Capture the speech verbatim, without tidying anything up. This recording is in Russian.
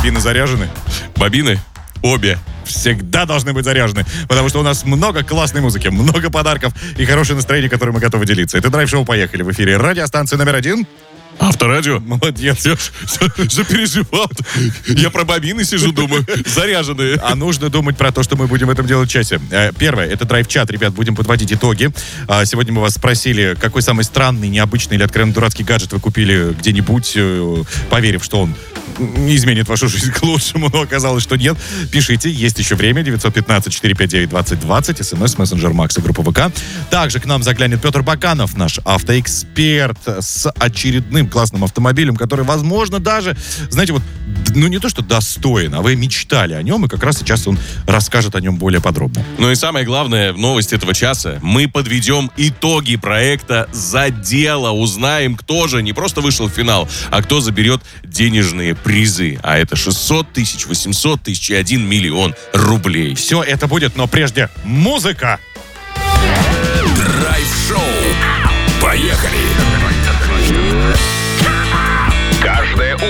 Бобины заряжены? Бобины? Обе. Всегда должны быть заряжены, потому что у нас много классной музыки, много подарков и хорошее настроение, которое мы готовы делиться. Это драйв-шоу «Поехали» в эфире. Радиостанция номер один. Авторадио? Молодец. Я запереживал. Я про бобины сижу, думаю, заряженные. А нужно думать про то, что мы будем в этом делать в часе. Первое, это драйв-чат, ребят, будем подводить итоги. Сегодня мы вас спросили, какой самый странный, необычный или откровенно дурацкий гаджет вы купили где-нибудь, поверив, что он не изменит вашу жизнь к лучшему, но оказалось, что нет. Пишите, есть еще время. девятьсот пятнадцать четыреста пятьдесят девять двадцать двадцать. СМС, мессенджер Макс и группа ВК. Также к нам заглянет Петр Баканов, наш автоэксперт, с очередным классным автомобилем, который, возможно, даже, знаете, вот, ну не то, что достоин, а вы мечтали о нем, и как раз сейчас он расскажет о нем более подробно. Ну и самая главная новость этого часа. Мы подведем итоги проекта «За дело». Узнаем, кто же не просто вышел в финал, а кто заберет денежные призы. А это шестьсот тысяч, восемьсот тысяч и один миллион рублей. Все это будет, но прежде музыка. Драйв-шоу. Поехали! Каждое